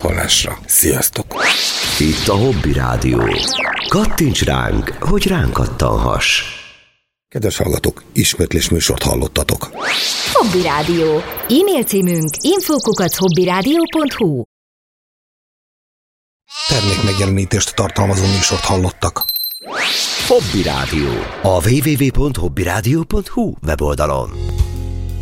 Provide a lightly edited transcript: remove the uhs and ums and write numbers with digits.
hallásra. Sziasztok! Itt a Hobby Rádió. Kattints ránk, hogy ránk kattanhass. Kedves hallgatók, ismétlés műsort hallottatok. Hobby Rádió. E-mail címünk info@hobbyradio.hu. Termékmegjelenítést tartalmazó műsort hallottak. Hobby Rádió. A www.hobbyradio.hu weboldalon.